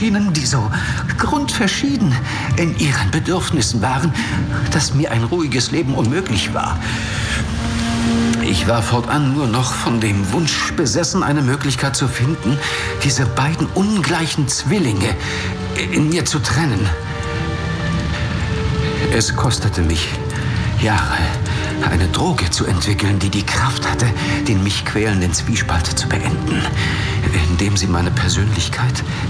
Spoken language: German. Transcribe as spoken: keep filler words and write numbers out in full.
erschienen, die so grundverschieden in ihren Bedürfnissen waren, dass mir ein ruhiges Leben unmöglich war. Ich war fortan nur noch von dem Wunsch besessen, eine Möglichkeit zu finden, diese beiden ungleichen Zwillinge in mir zu trennen. Es kostete mich Jahre, eine Droge zu entwickeln, die die Kraft hatte, den mich quälenden Zwiespalt zu beenden, indem sie meine Persönlichkeit